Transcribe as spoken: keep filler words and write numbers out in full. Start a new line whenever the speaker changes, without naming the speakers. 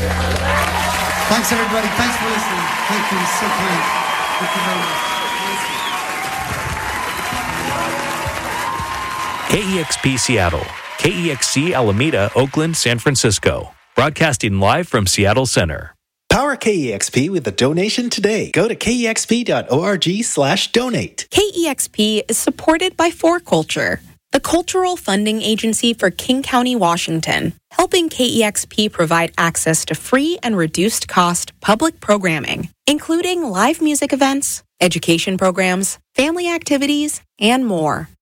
Thanks, everybody. Thanks for listening. Thank you. So kind. Thank you very much.
K E X P Seattle, K E X C Alameda, Oakland, San Francisco. Broadcasting live from Seattle Center.
Power K E X P with a donation today. Go to kexp.org slash donate.
K E X P is supported by four Culture, the cultural funding agency for King County, Washington, helping K E X P provide access to free and reduced cost public programming, including live music events, education programs, family activities, and more.